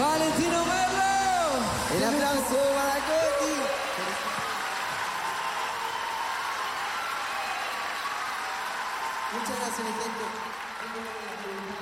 Valentino Merlo. El aplauso para Coti. Muchas gracias, mi gente.